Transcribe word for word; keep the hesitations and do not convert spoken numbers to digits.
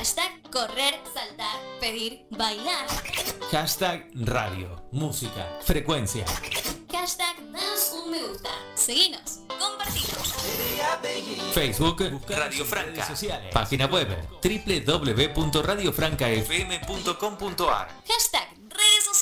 Hashtag correr, saltar, pedir, bailar. Hashtag radio, música, frecuencia. Hashtag danos un me gusta. Seguinos, compartimos. Facebook, Radio Franca. Página web, doble u doble u doble u punto radio franca f m punto com punto a r.